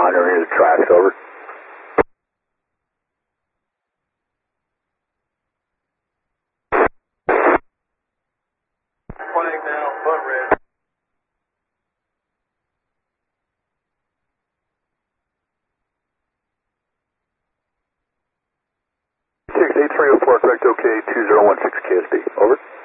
monitoring his tracks, over. Flag down, butt red. 68304, correct, okay, 2016 KSB, over.